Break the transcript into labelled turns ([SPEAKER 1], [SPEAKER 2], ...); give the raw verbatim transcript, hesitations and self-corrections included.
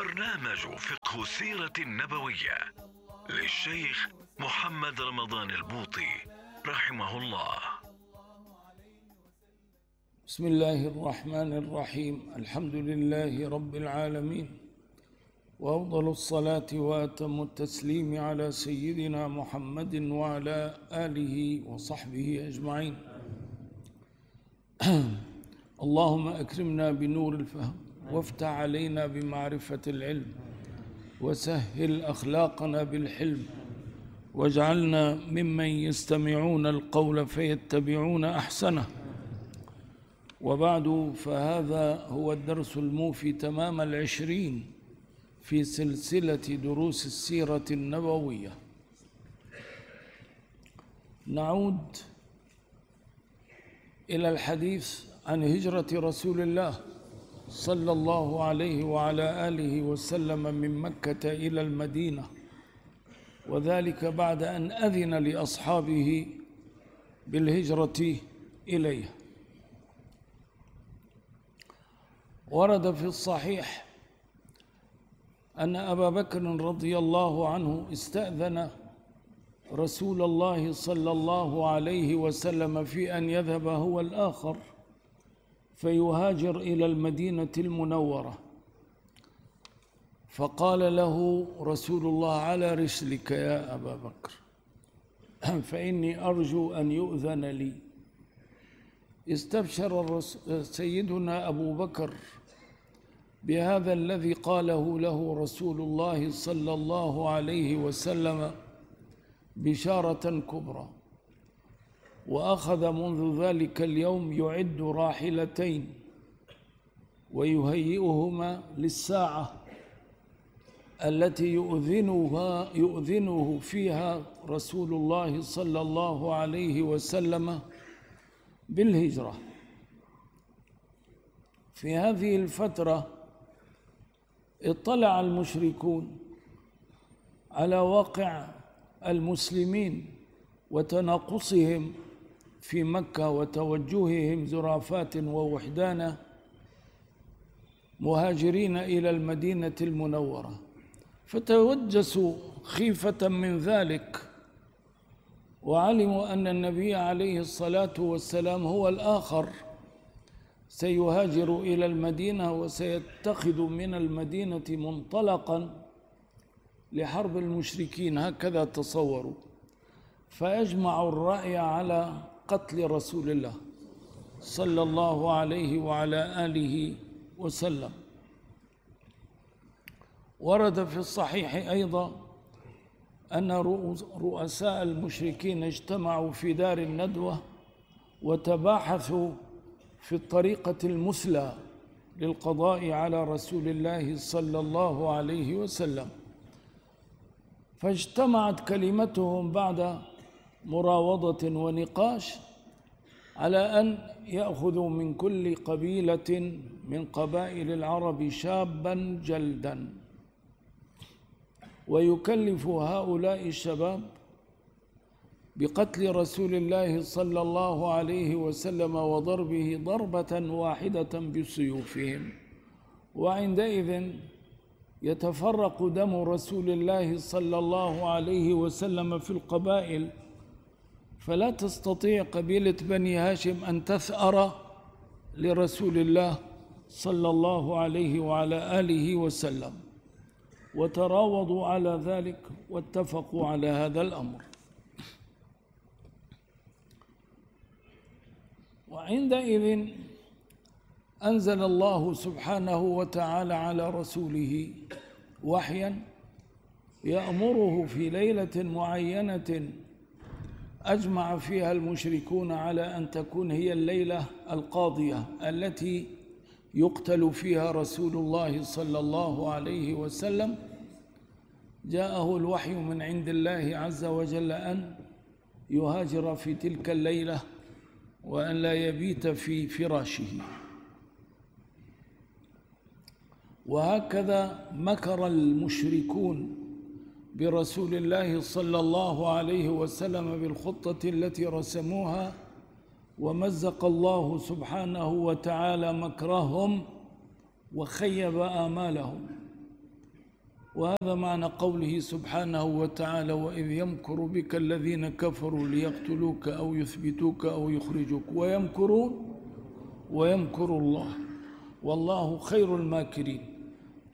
[SPEAKER 1] برنامج فقه السيرة النبوية للشيخ محمد رمضان البوطي رحمه الله.
[SPEAKER 2] بسم الله الرحمن الرحيم. الحمد لله رب العالمين، وأفضل الصلاة وأتم التسليم على سيدنا محمد وعلى آله وصحبه أجمعين. اللهم أكرمنا بنور الفهم، وافتح علينا بمعرفة العلم، وسهل أخلاقنا بالحلم، واجعلنا ممن يستمعون القول فيتبعون أحسنه. وبعد، فهذا هو الدرس الموفي تمام العشرين في سلسلة دروس السيرة النبوية. نعود إلى الحديث عن هجرة رسول الله صلى الله عليه وعلى آله وسلم من مكة إلى المدينة، وذلك بعد أن أذن لأصحابه بالهجرة إليه. ورد في الصحيح أن أبا بكر رضي الله عنه استأذن رسول الله صلى الله عليه وسلم في أن يذهب هو الآخر فيهاجر إلى المدينة المنورة، فقال له رسول الله: على رسلك يا أبا بكر، فإني أرجو أن يؤذن لي. استبشر سيدنا أبو بكر بهذا الذي قاله له رسول الله صلى الله عليه وسلم بشارة كبرى، وأخذ منذ ذلك اليوم يعد راحلتين ويهيئهما للساعة التي يؤذنها يؤذنه فيها رسول الله صلى الله عليه وسلم بالهجرة. في هذه الفترة اطلع المشركون على واقع المسلمين وتناقصهم في مكة وتوجههم زرافات ووحدانا مهاجرين إلى المدينة المنورة، فتوجسوا خيفة من ذلك، وعلموا أن النبي عليه الصلاة والسلام هو الآخر سيهاجر إلى المدينة وسيتخذ من المدينة منطلقا لحرب المشركين، هكذا تصوروا، فأجمعوا الرأي على قتل رسول الله صلى الله عليه وعلى آله وسلم. ورد في الصحيح أيضا أن رؤساء المشركين اجتمعوا في دار الندوة وتباحثوا في الطريقة المثلى للقضاء على رسول الله صلى الله عليه وسلم، فاجتمعت كلمتهم بعد مراوضة ونقاش على أن يأخذوا من كل قبيلة من قبائل العرب شابا جلدا، ويكلفوا هؤلاء الشباب بقتل رسول الله صلى الله عليه وسلم وضربه ضربة واحدة بسيوفهم، وعندئذ يتفرق دم رسول الله صلى الله عليه وسلم في القبائل، فلا تستطيع قبيلة بني هاشم أن تثأر لرسول الله صلى الله عليه وعلى آله وسلم، وتراوضوا على ذلك واتفقوا على هذا الأمر. وعندئذ أنزل الله سبحانه وتعالى على رسوله وحيا يأمره في ليلة معينة أجمع فيها المشركون على أن تكون هي الليلة القاضية التي يقتل فيها رسول الله صلى الله عليه وسلم. جاءه الوحي من عند الله عز وجل أن يهاجر في تلك الليلة وأن لا يبيت في فراشه. وهكذا مكر المشركون برسول الله صلى الله عليه وسلم بالخطة التي رسموها، ومزق الله سبحانه وتعالى مكرهم وخيب آمالهم. وهذا معنى قوله سبحانه وتعالى: وإذ يمكر بك الذين كفروا ليقتلوك أو يثبتوك أو يخرجوك ويمكرون ويمكر الله والله خير الماكرين.